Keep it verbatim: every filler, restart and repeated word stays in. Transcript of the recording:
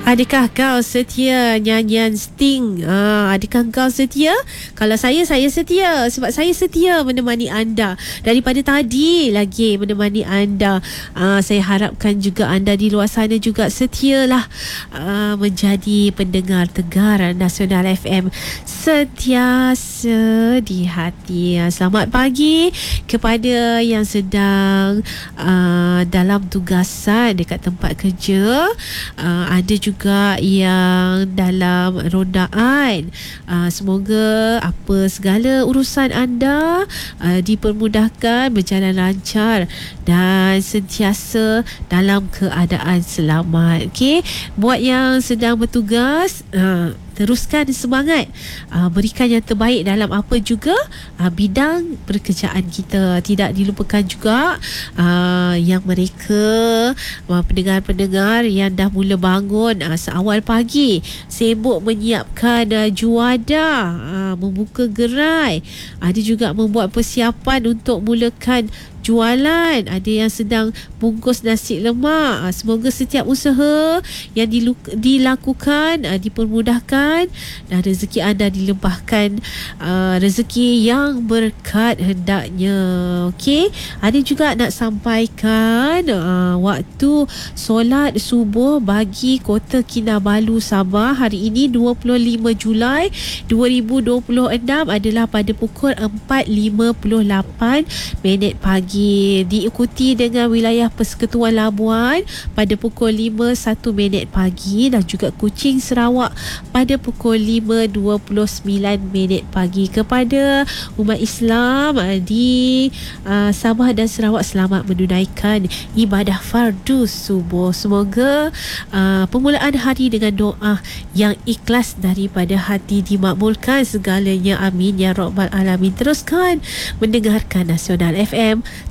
Adakah kau setia nyanyian Sting? Ah, adakah kau setia? Kalau saya, saya setia. Sebab saya setia menemani anda. Daripada tadi lagi menemani anda. Ah, saya harapkan juga anda di luar sana juga setialah ah, menjadi pendengar Tegar Nasional F M. Sentiasa di hati. Selamat pagi kepada yang sedang uh, dalam tugasan dekat tempat kerja. Uh, ada juga yang dalam rondaan. Uh, semoga apa segala urusan anda uh, dipermudahkan, berjalan lancar dan sentiasa dalam keadaan selamat. Okey, buat yang sedang bertugas, uh, teruskan semangat, uh, berikan yang terbaik dalam apa juga uh, bidang pekerjaan kita. Tidak dilupakan juga uh, yang mereka uh, pendengar-pendengar yang dah mula bangun uh, seawal pagi, sibuk menyiapkan uh, juada, uh, membuka gerai, ada juga membuat persiapan untuk mulakan jualan, ada yang sedang bungkus nasi lemak. Semoga setiap usaha yang dilakukan uh, dipermudahkan dan rezeki anda dilimpahkan, uh, rezeki yang berkat hendaknya. Okey, ada juga nak sampaikan uh, waktu solat subuh bagi Kota Kinabalu Sabah hari ini dua puluh lima Julai dua ribu dua puluh enam adalah pada pukul empat lima puluh lapan minit pagi, diikuti dengan wilayah Persekutuan Labuan pada pukul lima satu minit pagi dan juga Kuching Sarawak pada pukul lima dua puluh sembilan minit pagi. Kepada umat Islam di uh, Sabah dan Sarawak, selamat menunaikan ibadah fardu subuh. Semoga uh, permulaan hari dengan doa yang ikhlas daripada hati dimakbulkan segalanya, amin ya rabbal alamin. Teruskan mendengarkan Nasional F M,